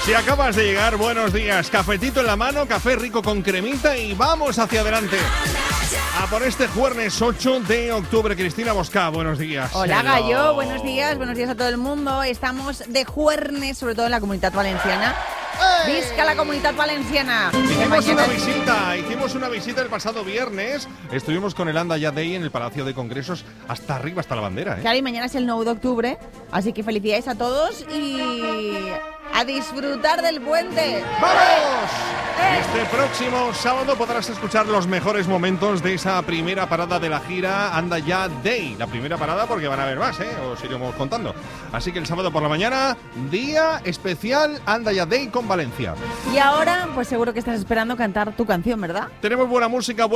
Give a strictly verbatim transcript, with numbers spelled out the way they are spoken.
Si acabas de llegar, buenos días. Cafetito en la mano, café rico con cremita y vamos hacia adelante. A por este jueves ocho de octubre. Cristina Bosca, buenos días. Hola, Gallo, buenos días, buenos días a todo el mundo. Estamos de jueves, sobre todo en la Comunitat Valenciana. ¡Ey! ¡Visca la Comunitat Valenciana! Hicimos una visita, hicimos una visita el pasado viernes. Estuvimos con el Anda Ya Day en el Palacio de Congresos, hasta arriba, hasta la bandera, ¿eh? Claro, y mañana es el nueve de octubre, así que felicidades a todos y a disfrutar del puente. ¡Vamos! ¡Eh! Este próximo sábado podrás escuchar los mejores momentos de esa primera parada de la gira Anda Ya Day. La primera parada porque van a haber más, ¿eh? Os iremos contando. Así que el sábado por la mañana, día especial Anda Ya Day con Valencia. Y ahora, pues seguro que estás esperando cantar tu canción, ¿verdad? Tenemos buena música.